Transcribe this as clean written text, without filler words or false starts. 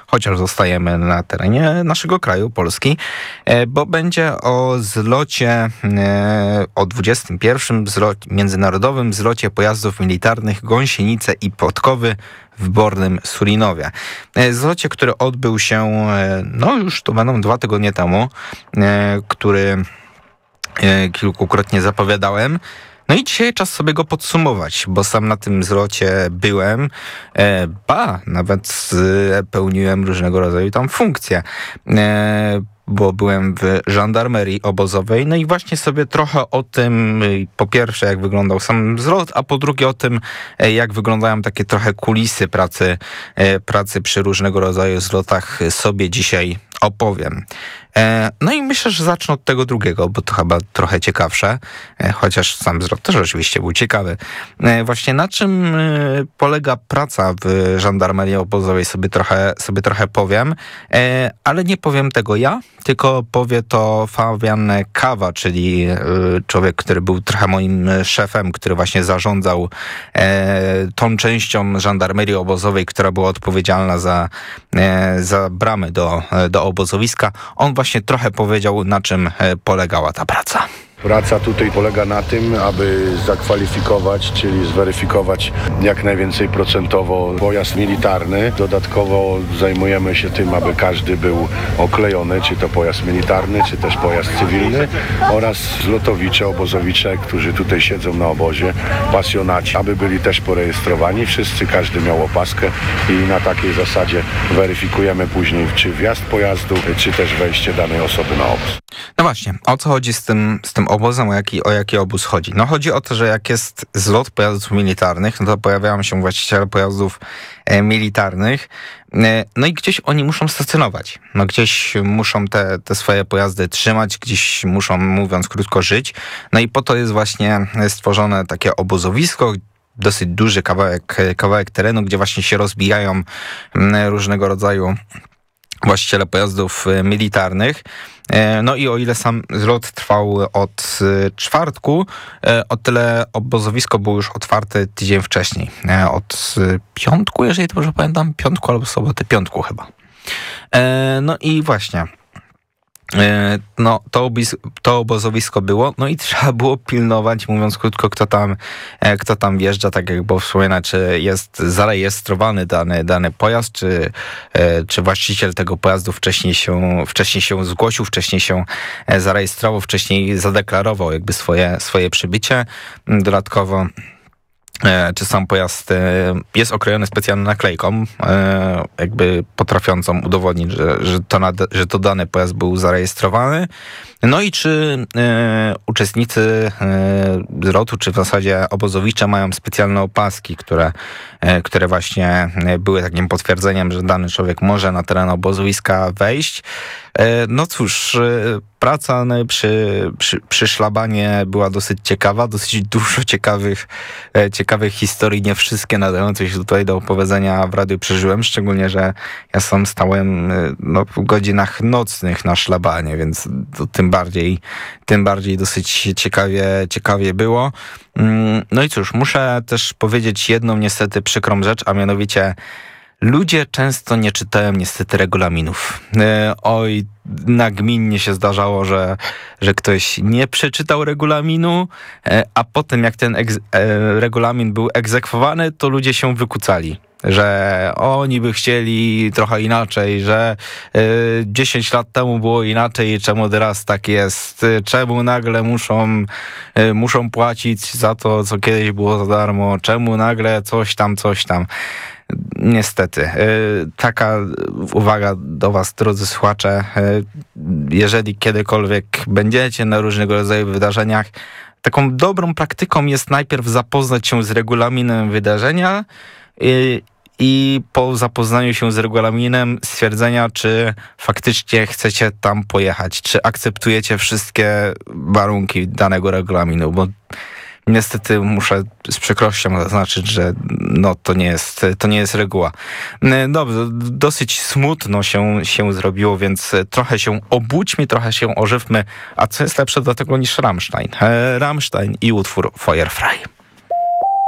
chociaż zostajemy na terenie naszego kraju, Polski, bo będzie o zlocie, o 21. międzynarodowym zlocie pojazdów militarnych Gąsienice i Podkowy w Bornym Sulinowie. Zlocie, który odbył się, już to będą 2 tygodnie temu, który kilkukrotnie zapowiadałem. No i dzisiaj czas sobie go podsumować, bo sam na tym zlocie byłem, nawet pełniłem różnego rodzaju tam funkcje, bo byłem w żandarmerii obozowej, no i właśnie sobie trochę o tym, po pierwsze jak wyglądał sam zlot, a po drugie o tym, jak wyglądają takie trochę kulisy pracy przy różnego rodzaju zlotach sobie dzisiaj opowiem. No i myślę, że zacznę od tego drugiego, bo to chyba trochę ciekawsze, chociaż sam zlot też oczywiście był ciekawy. Właśnie na czym polega praca w żandarmerii obozowej sobie trochę powiem, ale nie powiem tego ja, tylko powie to Fabian Kawa, czyli człowiek, który był trochę moim szefem, który właśnie zarządzał tą częścią żandarmerii obozowej, która była odpowiedzialna za bramy do obozowiska. On właśnie trochę powiedział, na czym polegała ta praca. Praca tutaj polega na tym, aby zakwalifikować, czyli zweryfikować jak najwięcej procentowo pojazd militarny. Dodatkowo zajmujemy się tym, aby każdy był oklejony, czy to pojazd militarny, czy też pojazd cywilny, oraz zlotowicze, obozowicze, którzy tutaj siedzą na obozie, pasjonaci, aby byli też porejestrowani. Wszyscy, każdy miał opaskę i na takiej zasadzie weryfikujemy później, czy wjazd pojazdu, czy też wejście danej osoby na obóz. No właśnie, o co chodzi z tym obozem, o jaki obóz chodzi? No chodzi o to, że jak jest zlot pojazdów militarnych, no to pojawiają się właściciele pojazdów militarnych, no i gdzieś oni muszą stacjonować. No gdzieś muszą te swoje pojazdy trzymać, gdzieś muszą, mówiąc krótko, żyć. No i po to jest właśnie stworzone takie obozowisko, dosyć duży kawałek terenu, gdzie właśnie się rozbijają różnego rodzaju właściciele pojazdów militarnych. No i o ile sam zlot trwał od czwartku, o tyle obozowisko było już otwarte tydzień wcześniej. Od piątku, jeżeli to dobrze pamiętam, piątku albo soboty, piątku chyba. No i właśnie. No, to obozowisko było, no i trzeba było pilnować, mówiąc krótko, kto tam wjeżdża, tak jak było wspomniane, czy jest zarejestrowany dany pojazd, czy właściciel tego pojazdu wcześniej się zgłosił, wcześniej się zarejestrował, wcześniej zadeklarował jakby swoje przybycie. Dodatkowo czy sam pojazd jest okrojony specjalną naklejką, jakby potrafiącą udowodnić, że to dany pojazd był zarejestrowany. No i czy uczestnicy zlotu, czy w zasadzie obozowicze mają specjalne opaski, które właśnie były takim potwierdzeniem, że dany człowiek może na teren obozowiska wejść. No cóż, praca przy szlabanie była dosyć ciekawa, dosyć dużo ciekawych historii, nie wszystkie nadające się tutaj do opowiedzenia w radiu przeżyłem, szczególnie, że ja sam stałem w godzinach nocnych na szlabanie, więc to tym bardziej dosyć ciekawie było. No i cóż, muszę też powiedzieć jedną niestety przykrą rzecz, a mianowicie ludzie często nie czytają niestety regulaminów. Oj, nagminnie się zdarzało, że ktoś nie przeczytał regulaminu, a potem jak ten regulamin był egzekwowany, to ludzie się wykucali. Że oni by chcieli trochę inaczej, że 10 lat temu było inaczej, czemu teraz tak jest, czemu nagle muszą płacić za to, co kiedyś było za darmo, czemu nagle coś tam. Niestety, taka uwaga do was, drodzy słuchacze, jeżeli kiedykolwiek będziecie na różnego rodzaju wydarzeniach, taką dobrą praktyką jest najpierw zapoznać się z regulaminem wydarzenia i po zapoznaniu się z regulaminem stwierdzenia, czy faktycznie chcecie tam pojechać, czy akceptujecie wszystkie warunki danego regulaminu, bo niestety muszę z przykrością zaznaczyć, że to nie jest reguła. Dobrze, dosyć smutno się zrobiło, więc trochę się obudźmy, trochę się ożywmy, a co jest lepsze do tego niż Rammstein? Rammstein i utwór Feuerfrei.